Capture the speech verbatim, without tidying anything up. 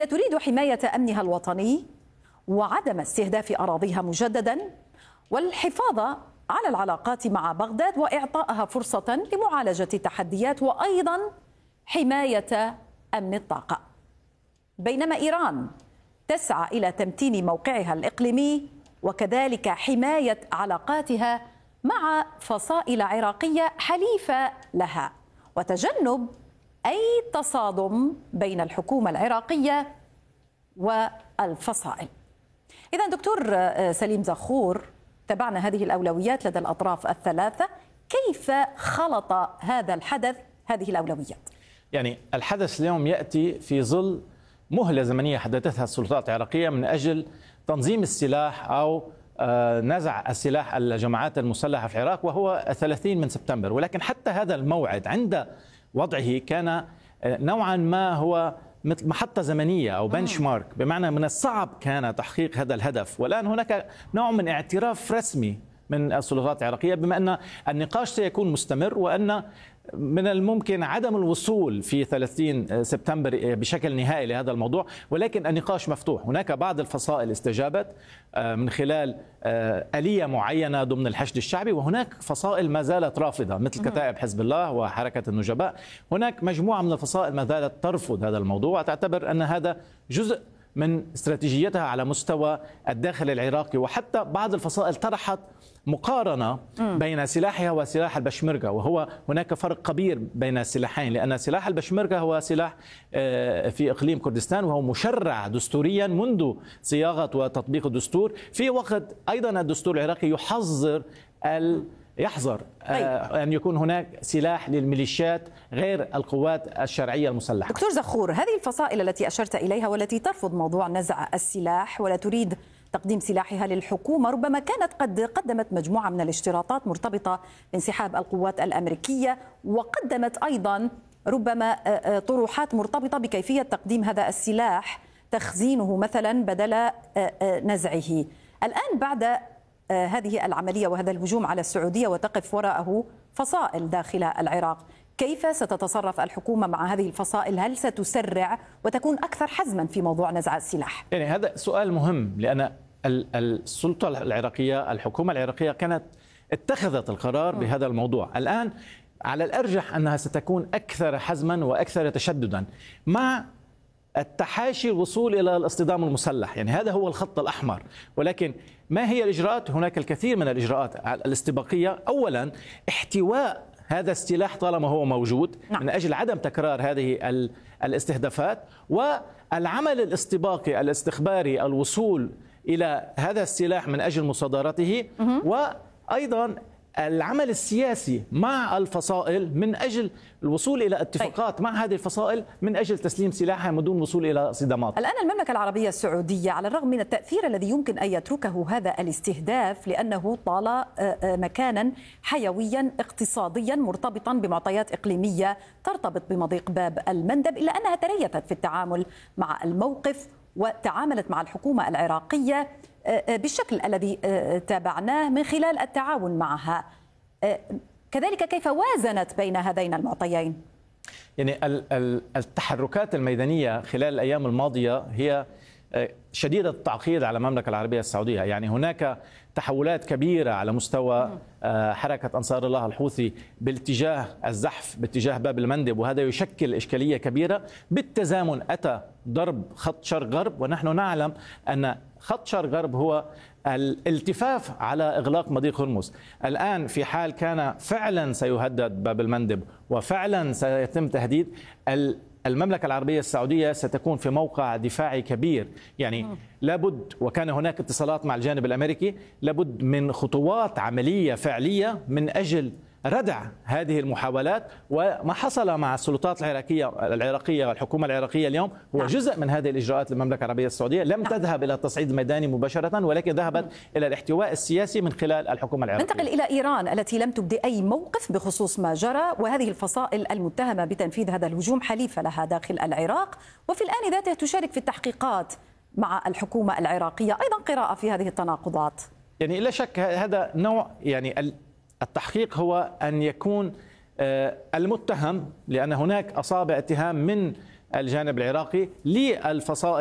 تريد حماية أمنها الوطني وعدم استهداف أراضيها مجددا، والحفاظ على العلاقات مع بغداد وإعطائها فرصة لمعالجة التحديات، وأيضا حماية أمن الطاقة. بينما إيران تسعى إلى تمتين موقعها الإقليمي وكذلك حماية علاقاتها مع فصائل عراقية حليفة لها وتجنب أي تصادم بين الحكومة العراقية والفصائل. إذا دكتور سليم زخور، تابعنا هذه الأولويات لدى الأطراف الثلاثة، كيف خلط هذا الحدث هذه الأولويات؟ يعني الحدث اليوم يأتي في ظل مهلة زمنية حددتها السلطات العراقية من أجل تنظيم السلاح أو نزع السلاح الجماعات المسلحة في العراق، وهو ثلاثين من سبتمبر. ولكن حتى هذا الموعد عند وضعه كان نوعا ما هو مثل محطة زمنية أو بنش مارك، بمعنى من الصعب كان تحقيق هذا الهدف. والآن هناك نوع من اعتراف رسمي من السلطات العراقية بما أن النقاش سيكون مستمر، وأن من الممكن عدم الوصول في ثلاثين سبتمبر بشكل نهائي لهذا الموضوع، ولكن النقاش مفتوح. هناك بعض الفصائل استجابت من خلال آلية معينة ضمن الحشد الشعبي، وهناك فصائل ما زالت رافضة مثل كتائب حزب الله وحركة النجباء. هناك مجموعة من الفصائل ما زالت ترفض هذا الموضوع وتعتبر أن هذا جزء من استراتيجيتها على مستوى الداخل العراقي. وحتى بعض الفصائل طرحت مقارنة بين سلاحها وسلاح البشمركة، وهو هناك فرق كبير بين السلاحين، لأن سلاح البشمركة هو سلاح في إقليم كردستان وهو مشرع دستوريا منذ صياغة وتطبيق الدستور، في وقت أيضا الدستور العراقي يحظر ال يحظر أن يكون هناك سلاح للميليشيات غير القوات الشرعية المسلحة. دكتور زخور، هذه الفصائل التي أشرت إليها والتي ترفض موضوع نزع السلاح ولا تريد تقديم سلاحها للحكومة، ربما كانت قد قدمت مجموعة من الاشتراطات مرتبطة بانسحاب القوات الأمريكية، وقدمت أيضا ربما طروحات مرتبطة بكيفية تقديم هذا السلاح، تخزينه مثلا بدل نزعه. الآن بعد هذه العملية وهذا الهجوم على السعودية وتقف وراءه فصائل داخل العراق، كيف ستتصرف الحكومة مع هذه الفصائل؟ هل ستسرع وتكون أكثر حزما في موضوع نزع السلاح؟ يعني هذا سؤال مهم، لأن السلطة العراقية الحكومة العراقية كانت اتخذت القرار بهذا الموضوع. الآن على الأرجح أنها ستكون أكثر حزما وأكثر تشددا مع التحاشي الوصول إلى الاصطدام المسلح. يعني هذا هو الخط الأحمر. ولكن ما هي الإجراءات؟ هناك الكثير من الإجراءات الاستباقية. أولا احتواء هذا السلاح طالما هو موجود من أجل عدم تكرار هذه الاستهدافات، والعمل الاستباقي الاستخباري الوصول إلى هذا السلاح من أجل مصادرته، وأيضا العمل السياسي مع الفصائل من أجل الوصول إلى اتفاقات طيب. مع هذه الفصائل من أجل تسليم سلاحها من دون وصول إلى صدامات. الآن المملكة العربية السعودية على الرغم من التأثير الذي يمكن أن يتركه هذا الاستهداف، لأنه طال مكانا حيويا اقتصاديا مرتبطا بمعطيات إقليمية ترتبط بمضيق باب المندب، إلا أنها تريثت في التعامل مع الموقف وتعاملت مع الحكومة العراقية بالشكل الذي تابعناه من خلال التعاون معها. كذلك كيف وازنت بين هذين المعطيين؟ يعني التحركات الميدانية خلال الأيام الماضية هي شديدة التعقيد على المملكة العربية السعودية. يعني هناك تحولات كبيرة على مستوى حركة أنصار الله الحوثي باتجاه الزحف باتجاه باب المندب، وهذا يشكل إشكالية كبيرة. بالتزامن أتى ضرب خط شرق غرب، ونحن نعلم أن خط شرق غرب هو الالتفاف على إغلاق مضيق هرمز. الآن في حال كان فعلا سيهدد باب المندب وفعلا سيتم تهديد، المملكة العربية السعودية ستكون في موقع دفاعي كبير. يعني لابد، وكان هناك اتصالات مع الجانب الأمريكي، لابد من خطوات عملية فعلية من أجل ردع هذه المحاولات. وما حصل مع السلطات العراقية العراقية والحكومة العراقية اليوم هو جزء من هذه الإجراءات للمملكة العربية السعودية. لم تذهب إلى التصعيد الميداني مباشرة، ولكن ذهبت إلى الاحتواء السياسي من خلال الحكومة العراقية. ننتقل إلى إيران التي لم تبدي أي موقف بخصوص ما جرى، وهذه الفصائل المتهمة بتنفيذ هذا الهجوم حليفة لها داخل العراق، وفي الآن ذاته تشارك في التحقيقات مع الحكومة العراقية. أيضا قراءة في هذه التناقضات. يعني لا شك هذا نوع، يعني التحقيق هو أن يكون المتهم، لأن هناك أصابع اتهام من الجانب العراقي للفصائل